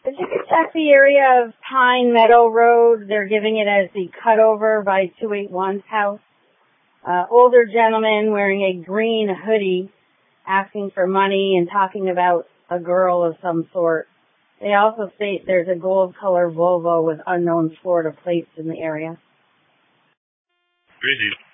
If you could check the area of Pine Meadow Road, they're giving it as the cutover by 281's house. Older gentleman wearing a green hoodie asking for money and talking about a girl of some sort. They also state there's a gold color Volvo with unknown Florida plates in the area. Crazy.